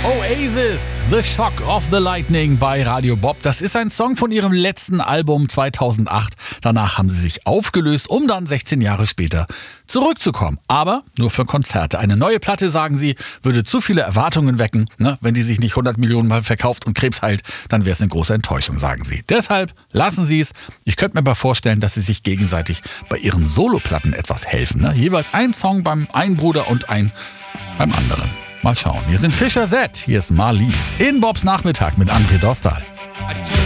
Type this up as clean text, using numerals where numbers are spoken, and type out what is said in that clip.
Oasis, The Shock of the Lightning bei Radio Bob. Das ist ein Song von ihrem letzten Album 2008. Danach haben sie sich aufgelöst, um dann 16 Jahre später zurückzukommen. Aber nur für Konzerte. Eine neue Platte, sagen sie, würde zu viele Erwartungen wecken. Wenn die sich nicht 100 Millionen Mal verkauft und Krebs heilt, dann wäre es eine große Enttäuschung, sagen sie. Deshalb lassen sie es. Ich könnte mir aber vorstellen, dass sie sich gegenseitig bei ihren Soloplatten etwas helfen. Jeweils ein Song beim einen Bruder und ein beim anderen. Mal schauen. Hier sind Fischer Z, hier ist Marlies. In Bobs Nachmittag mit André Dostal.